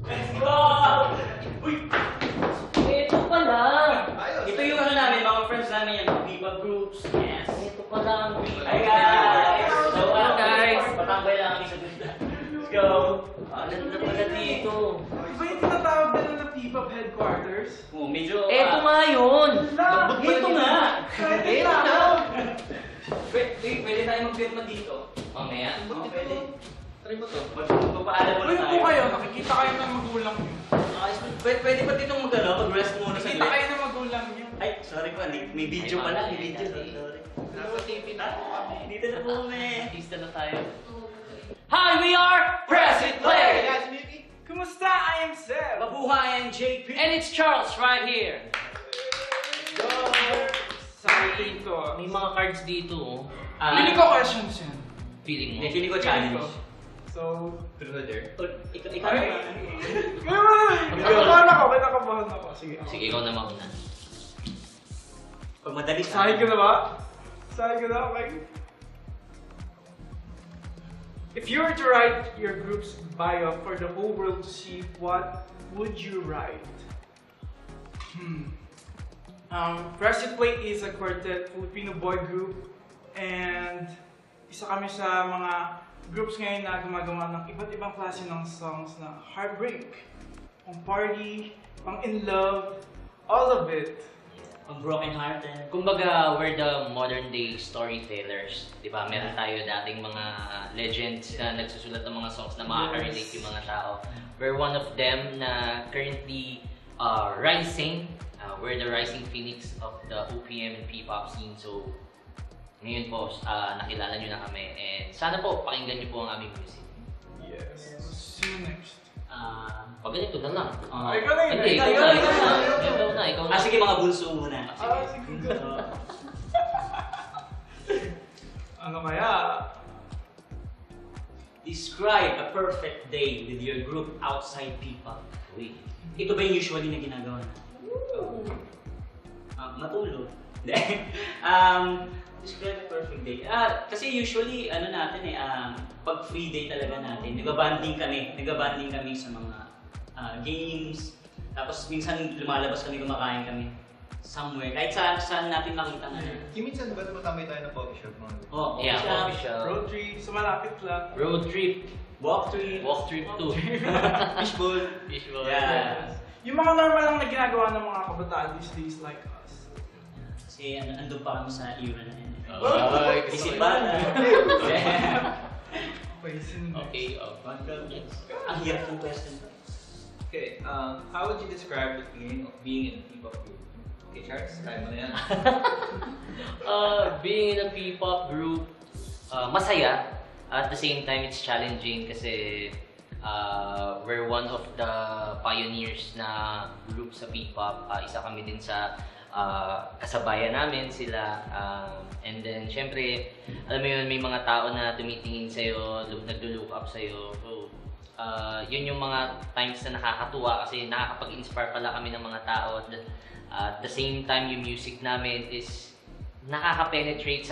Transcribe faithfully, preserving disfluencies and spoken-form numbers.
Let's go! Uy! Ito pala. Ito yung ano namin, mga friends namin yan, P-pop groups. Yes. Ito pala ang Hi guys! So, Hello, ano guys. patambay lang kami sa ganda. Let's go! Ang ganda pala dito. Iba yung tinatawag nila na P-pop headquarters? Oh, medyo... Ito ah, nga yun. Ito nga! Ito nga. Pwede, pwede tayo mag-firma dito. Mamaya. Oh, pwede. Try mo to. Magpapaalam mo na Pwede tayo. po kayo, nakikita kayo ng magulang niyo. Ayos, pwede, pwede pa dito mag-ano, mag-rest muna sa Nakikita kayo ng magulang niyo. Ay, sorry po, may may video Ay, pala, mama, may video. kasi- Sorry. Nasa T V na po kami. Dito na po kami. Artista na tayo. Hi, we are Press It Play! Kumusta? I am Seb. Mabuhay ang J P. And it's Charles right here. Exciting to. May mga cards dito. oh. Ah, Pili ko questions yan. Feeling mo. Hindi, feeling ko challenge. So, O, Ikaw, ikaw ay, naman. Gano'n! Nakabahan ako, may nakabahan ako. Sige. Sige, ikaw na mauna. Pag madali Sahin ka na ba? Sahin ka na, okay? If you were to write your group's bio for the whole world to see, what would you write? Hmm. Um, Press It Play is a quartet Filipino boy group and isa kami sa mga groups ngayon na gumagawa ng iba't ibang klase ng songs na heartbreak, pang party, pang in love, all of it. Pag broken hearted. Kumbaga, we're the modern day storytellers. Di ba? Meron tayo dating mga legends na nagsusulat ng mga songs na makaka-relate yung mga tao. We're one of them na currently uh, rising. Uh, we're the rising phoenix of the O P M and P-pop scene. So, ngayon po, uh, nakilala nyo na kami. And sana po, pakinggan nyo po ang aming music. Yes. See you next. Ah, Pag ganito na lang. Ah, ikaw na yun. Hindi, ikaw Ikaw na, na, ikaw ikaw na. na. Ikaw na, ikaw na. ah, sige mga bunso muna. Ah, sige. Ano kaya? Describe a perfect day with your group outside P-pop. Uy. Ito ba yung usually na ginagawa na? Ah, matulog. Hindi. um, describe a perfect day. Ah, kasi usually, ano natin eh, um, pag free day talaga natin, nag-banding kami. Nag-banding kami sa mga ah, games. Tapos minsan lumalabas kami, kumakain kami. Somewhere. Kahit saan, saan natin makita na. Yung minsan ba tumatambay tayo ng coffee shop mga ganun? Oh, Yeah, siya. official. Road trip, sa malapit lang. Road trip. Walk trip. Walk trip too. Fishbowl. Visual. Yeah. Yung mga normal lang na ginagawa ng mga kabataan these days like us. Kasi ano, andun pa kami sa era na yun. Alright. Isipan na. Paisin. Okay, oh. Ang hirap ng question. Okay, um, how would you describe the feeling of being in a P-pop group? Okay, Charles, kaya mo na yan. Uh, being in a P-pop group, uh, masaya. At the same time, it's challenging kasi uh, we're one of the pioneers na group sa P-pop. Uh, isa kami din sa uh, kasabayan namin sila. Um, and then, syempre, alam mo yun, may mga tao na tumitingin sa'yo, naglo-look up sa'yo. So, uh, yun yung mga times na nakakatuwa kasi nakakapag-inspire pala kami ng mga tao. At the, at the same time, yung music namin is nakaka-penetrate sa